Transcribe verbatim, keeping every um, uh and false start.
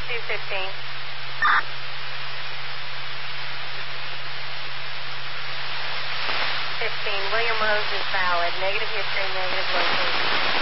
two fifteen. fifteen, William Rose is valid. Negative history, negative location.